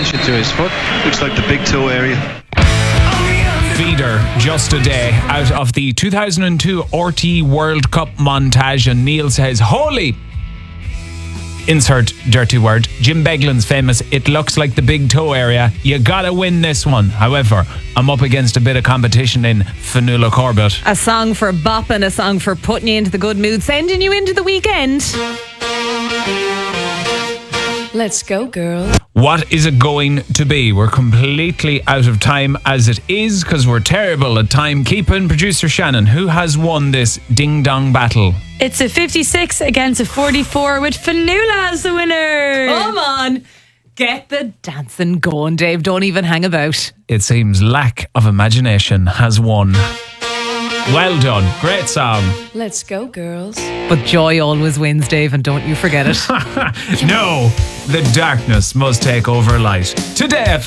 attention to his foot. Looks like the big toe area. Feeder, just a day out of the 2002 RT World Cup montage, and Neil says, holy, insert dirty word, Jim Beglin's famous "it looks like the big toe area." You gotta win this one. However, I'm up against a bit of competition in Fionnuala Corbett. A song for bopping, a song for putting you into the good mood, sending you into the weekend. Let's go, girl. What is it going to be? We're completely out of time as it is because we're terrible at timekeeping. Producer Shannon, who has won this ding-dong battle? It's a 56 against a 44 with Fionnuala as the winner. Come on. Get the dancing going, Dave. Don't even hang about. It seems lack of imagination has won. Well done. Great song. Let's go, girls. But joy always wins, Dave, and don't you forget it. No, the darkness must take over light. Today